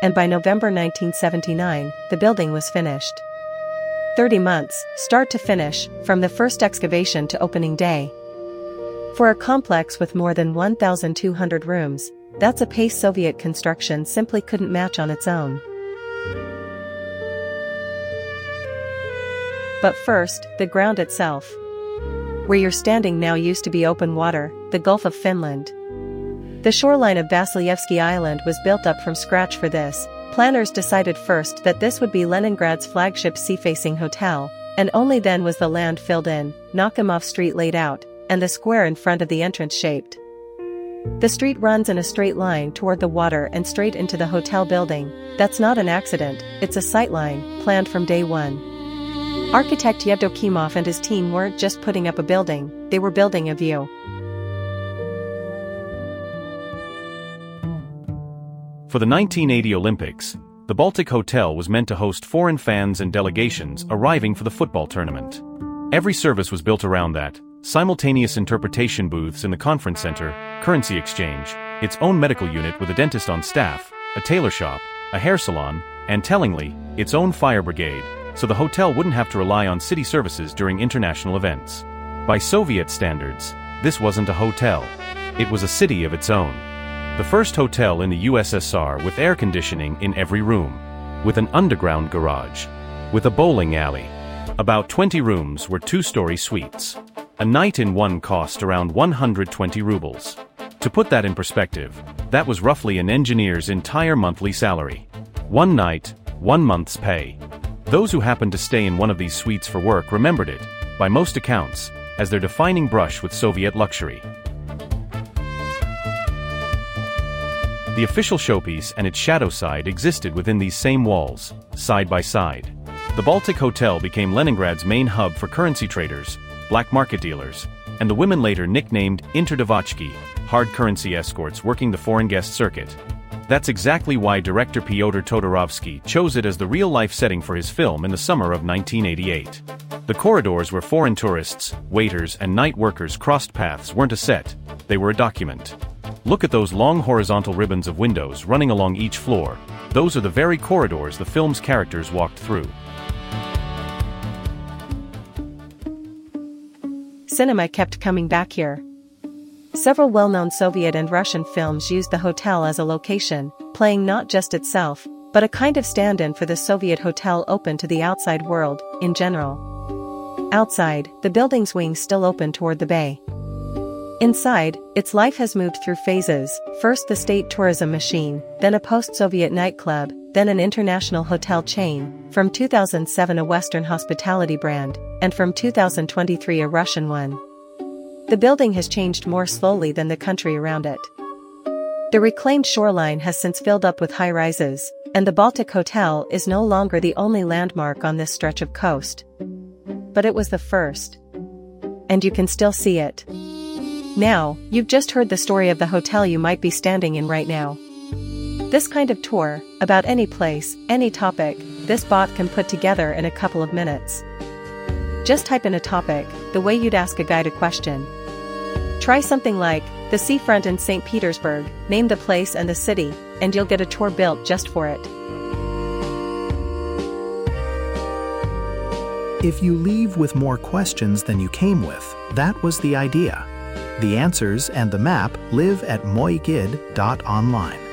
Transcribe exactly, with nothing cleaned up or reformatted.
and by November nineteen seventy-nine, the building was finished. thirty months, start to finish, from the first excavation to opening day. For a complex with more than one thousand two hundred rooms, that's a pace Soviet construction simply couldn't match on its own. But first, the ground itself. Where you're standing now used to be open water, the Gulf of Finland. The shoreline of Vasilyevsky Island was built up from scratch for this. Planners decided first that this would be Leningrad's flagship sea-facing hotel, and only then was the land filled in, Nakhimov Street laid out, and the square in front of the entrance shaped. The street runs in a straight line toward the water and straight into the hotel building. That's not an accident, it's a sightline, planned from day one. Architect Yevdokimov and his team weren't just putting up a building, they were building a view. For the nineteen eighty Olympics, the Baltic Hotel was meant to host foreign fans and delegations arriving for the football tournament. Every service was built around that: simultaneous interpretation booths in the conference center, currency exchange, its own medical unit with a dentist on staff, a tailor shop, a hair salon, and tellingly, its own fire brigade, so the hotel wouldn't have to rely on city services during international events. By Soviet standards, this wasn't a hotel. It was a city of its own. The first hotel in the U S S R with air conditioning in every room, with an underground garage, with a bowling alley. About twenty rooms were two-story suites. A night in one cost around one hundred twenty rubles. To put that in perspective, that was roughly an engineer's entire monthly salary. One night, one month's pay. Those who happened to stay in one of these suites for work remembered it, by most accounts, as their defining brush with Soviet luxury. The official showpiece and its shadow side existed within these same walls, side by side. The Baltic Hotel became Leningrad's main hub for currency traders, black market dealers, and the women later nicknamed interdevachki, hard currency escorts working the foreign guest circuit. That's exactly why director Pyotr Todorovsky chose it as the real-life setting for his film in the summer of nineteen eighty-eight. The corridors where foreign tourists, waiters, and night workers crossed paths weren't a set, they were a document. Look at those long horizontal ribbons of windows running along each floor. Those are the very corridors the film's characters walked through. Cinema kept coming back here. Several well-known Soviet and Russian films used the hotel as a location, playing not just itself, but a kind of stand-in for the Soviet hotel open to the outside world, in general. Outside, the building's wings still open toward the bay. Inside, its life has moved through phases, first the state tourism machine, then a post-Soviet nightclub, then an international hotel chain, from two thousand seven a Western hospitality brand, and from two thousand twenty-three a Russian one. The building has changed more slowly than the country around it. The reclaimed shoreline has since filled up with high-rises, and the Baltic Hotel is no longer the only landmark on this stretch of coast. But it was the first. And you can still see it. Now, you've just heard the story of the hotel you might be standing in right now. This kind of tour, about any place, any topic, this bot can put together in a couple of minutes. Just type in a topic, the way you'd ask a guide a question. Try something like, the seafront in Saint Petersburg, name the place and the city, and you'll get a tour built just for it. If you leave with more questions than you came with, that was the idea. The answers and the map live at moigid dot online.